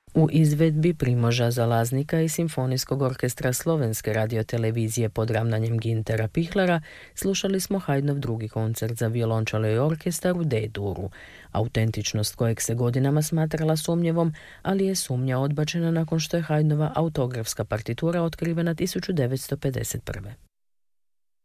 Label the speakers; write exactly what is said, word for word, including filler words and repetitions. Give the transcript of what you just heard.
Speaker 1: U izvedbi Primoža Zalaznika i Simfonijskog orkestra Slovenske radiotelevizije pod ravnanjem Gintera Pihlara slušali smo Haydnov drugi koncert za violončelo i orkestar u D-duru, autentičnost kojeg se godinama smatrala sumnjivom, ali je sumnja odbačena nakon što je Haydnova autografska partitura otkrivena tisuću devetsto pedeset prve.